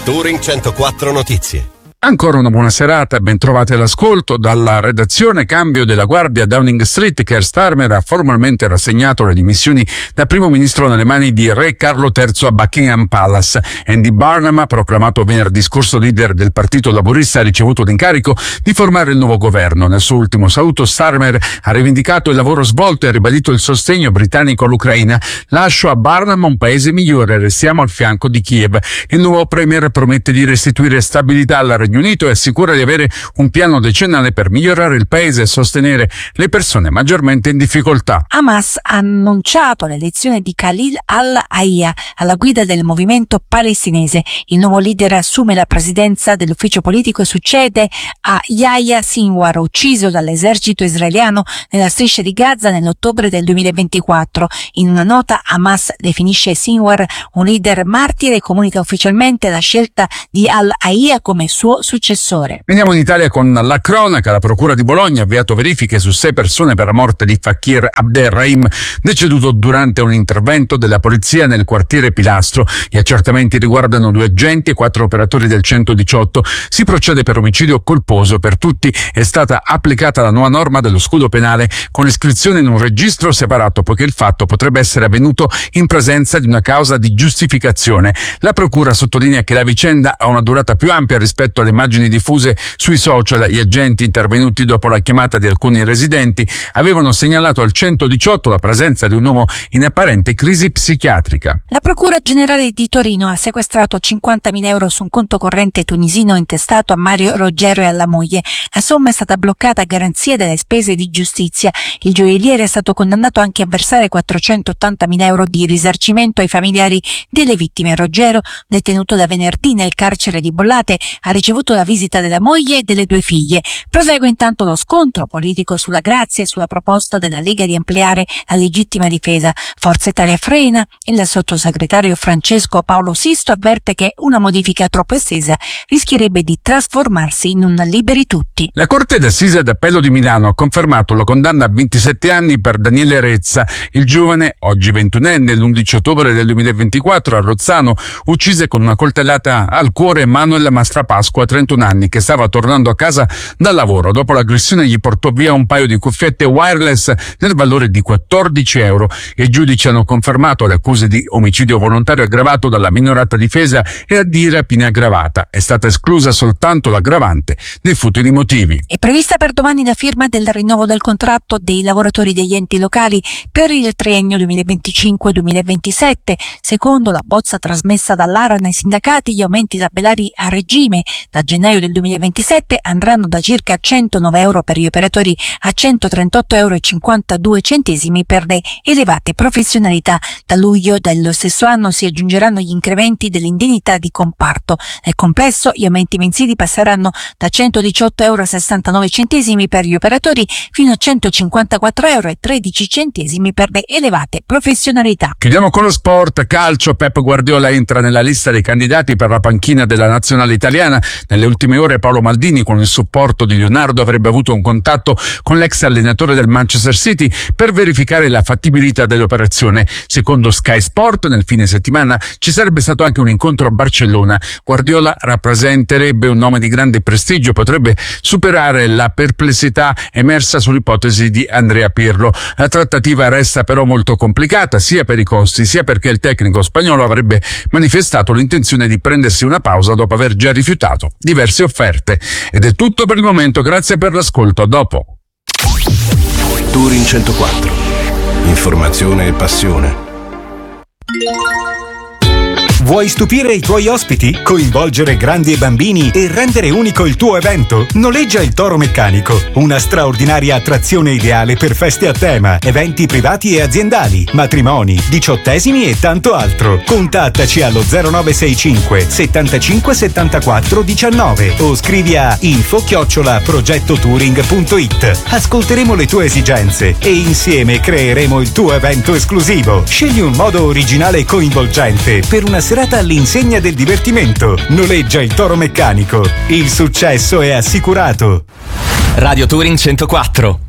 Touring 104 Notizie. Ancora una buona serata e ben trovati all'ascolto. Dalla redazione cambio della guardia a Downing Street. Keir Starmer ha formalmente rassegnato le dimissioni da primo ministro nelle mani di Re Carlo III a Buckingham Palace. Andy Burnham, proclamato venerdì scorso leader del Partito Laburista, ha ricevuto l'incarico di formare il nuovo governo. Nel suo ultimo saluto Starmer ha rivendicato il lavoro svolto e ha ribadito il sostegno britannico all'Ucraina. Lascio a Burnham un paese migliore, restiamo al fianco di Kiev. Il nuovo premier promette di restituire stabilità alla Regno Unito e assicura di avere un piano decennale per migliorare il paese e sostenere le persone maggiormente in difficoltà. Hamas ha annunciato l'elezione di Khalil al-Hayya alla guida del movimento palestinese. Il nuovo leader assume la presidenza dell'ufficio politico e succede a Yahya Sinwar, ucciso dall'esercito israeliano nella striscia di Gaza nell'ottobre del 2024. In una nota Hamas definisce Sinwar un leader martire e comunica ufficialmente la scelta di al-Hayya come suo successore. Veniamo in Italia con la cronaca. La procura di Bologna ha avviato verifiche su 6 persone per la morte di Fakir Abderrahim, deceduto durante un intervento della polizia nel quartiere Pilastro. Gli accertamenti riguardano 2 agenti e 4 operatori del 118. Si procede per omicidio colposo. Per tutti è stata applicata la nuova norma dello scudo penale con l'iscrizione in un registro separato, poiché il fatto potrebbe essere avvenuto in presenza di una causa di giustificazione. La procura sottolinea che la vicenda ha una durata più ampia rispetto alle immagini diffuse sui social. Gli agenti intervenuti dopo la chiamata di alcuni residenti avevano segnalato al 118 la presenza di un uomo in apparente crisi psichiatrica. La Procura Generale di Torino ha sequestrato 50.000 euro su un conto corrente tunisino intestato a Mario Roggero e alla moglie. La somma è stata bloccata a garanzia delle spese di giustizia. Il gioielliere è stato condannato anche a versare 480.000 euro di risarcimento ai familiari delle vittime. Roggero, detenuto da venerdì nel carcere di Bollate, ha ricevuto la visita della moglie e delle 2 figlie. Prosegue intanto lo scontro politico sulla grazia e sulla proposta della Lega di ampliare la legittima difesa. Forza Italia frena. Il sottosegretario Francesco Paolo Sisto avverte che una modifica troppo estesa rischierebbe di trasformarsi in un liberi tutti. La Corte d'Assise d'Appello di Milano ha confermato la condanna a 27 anni per Daniele Rezza. Il giovane, oggi 21enne, l'11 ottobre del 2024 a Rozzano, uccise con una coltellata al cuore Manuel Mastrapasqua, 31 anni, che stava tornando a casa dal lavoro. Dopo l'aggressione gli portò via un paio di cuffiette wireless nel valore di 14 euro. I giudici hanno confermato le accuse di omicidio volontario aggravato dalla minorata difesa e di rapina aggravata. È stata esclusa soltanto l'aggravante dei futili motivi. È prevista per domani la firma del rinnovo del contratto dei lavoratori degli enti locali per il triennio 2025-2027. Secondo la bozza trasmessa dall'ARAN ai sindacati, gli aumenti tabellari a regime da gennaio del 2027 andranno da circa 109 euro per gli operatori a 138,52 euro per le elevate professionalità. Da luglio dello stesso anno si aggiungeranno gli incrementi dell'indennità di comparto. Nel complesso gli aumenti mensili passeranno da 118,69 euro per gli operatori fino a 154,13 euro per le elevate professionalità. Chiudiamo con lo sport. Calcio. Pep Guardiola entra nella lista dei candidati per la panchina della nazionale italiana. Nelle ultime ore Paolo Maldini, con il supporto di Leonardo, avrebbe avuto un contatto con l'ex allenatore del Manchester City per verificare la fattibilità dell'operazione. Secondo Sky Sport, nel fine settimana ci sarebbe stato anche un incontro a Barcellona. Guardiola rappresenterebbe un nome di grande prestigio, potrebbe superare la perplessità emersa sull'ipotesi di Andrea Pirlo. La trattativa resta però molto complicata, sia per i costi sia perché il tecnico spagnolo avrebbe manifestato l'intenzione di prendersi una pausa dopo aver già rifiutato diverse offerte. Ed è tutto per il momento, grazie per l'ascolto, a dopo. Touring 104. Informazione e passione. Vuoi stupire i tuoi ospiti? Coinvolgere grandi e bambini e rendere unico il tuo evento? Noleggia il Toro Meccanico, una straordinaria attrazione ideale per feste a tema, eventi privati e aziendali, matrimoni, 18esimi e tanto altro. Contattaci allo 0965 75 74 19 o scrivi a info@progettotouring.it. Ascolteremo le tue esigenze e insieme creeremo il tuo evento esclusivo. Scegli un modo originale e coinvolgente per una serata all'insegna del divertimento. Noleggia il Toro Meccanico. Il successo è assicurato. Radio Touring 104.